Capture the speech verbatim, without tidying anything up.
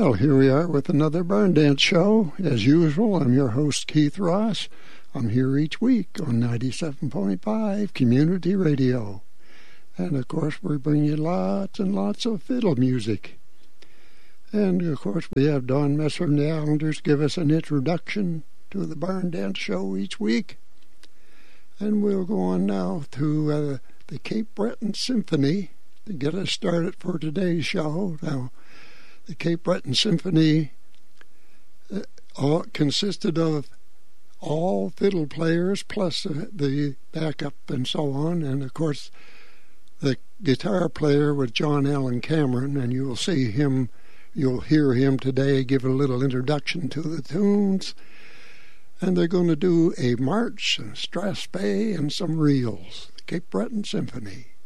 Well, here we are with another Barn Dance Show. As usual, I'm your host, Keith Ross. I'm here each week on ninety-seven point five Community Radio. And, of course, we bring you lots and lots of fiddle music. And, of course, we have Don Messer and the Islanders give us an introduction to the Barn Dance Show each week. And we'll go on now to uh, the Cape Breton Symphony to get us started for today's show. Now, the Cape Breton Symphony uh, all, consisted of all fiddle players plus uh, the backup and so on. And, of course, the guitar player was John Allen Cameron, and you'll see him, you'll hear him today give a little introduction to the tunes. And they're going to do a march, a strathspey, and some reels. The Cape Breton Symphony.